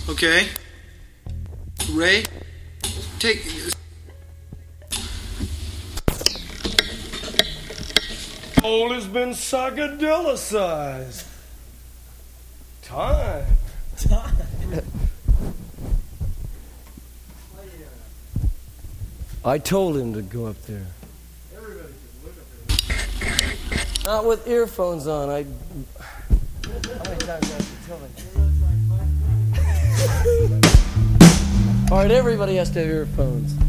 Okay. Ray, take... All has been psychedelicized. Time. I told him to go up there. Not with earphones on. How many times do I have to tell him? All right, everybody has to have earphones.